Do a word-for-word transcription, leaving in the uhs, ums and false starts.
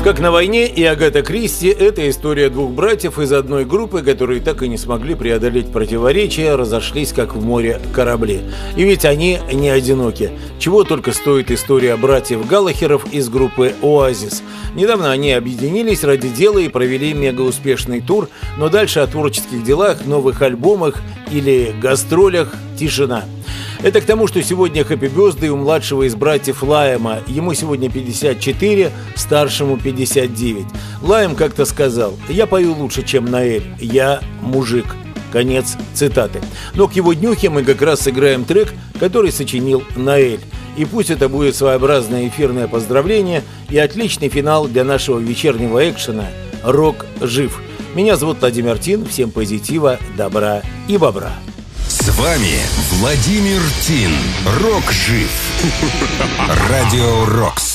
Как на войне и Агата Кристи – это история двух братьев из одной группы, которые так и не смогли преодолеть противоречия, разошлись как в море корабли. И ведь они не одиноки. Чего только стоит история братьев Галлахеров из группы «Оазис». Недавно они объединились ради дела и провели мегауспешный тур, но дальше о творческих делах, новых альбомах или гастролях тишина. Это к тому, что сегодня хэппи бёрсдэй у младшего из братьев Лайема. Ему сегодня пятьдесят четыре, старшему пятьдесят девять. Лайем как-то сказал: «Я пою лучше, чем Ноэль. Я мужик». Конец цитаты. Но к его днюхе мы как раз сыграем трек, который сочинил Ноэль. И пусть это будет своеобразное эфирное поздравление и отличный финал для нашего вечернего экшена «Рок жив». Меня зовут Владимир Тин. Всем позитива, добра и бобра. С вами Владимир Тин. Рок жив. Радио Рокс.